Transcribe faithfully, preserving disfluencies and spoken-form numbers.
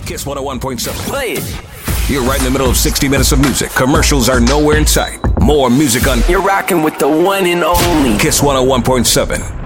Kiss one oh one point seven. Play it. You're right in the middle of sixty minutes of music. Commercials are nowhere in sight. More music on. You're rocking with the one and only Kiss one oh one point seven.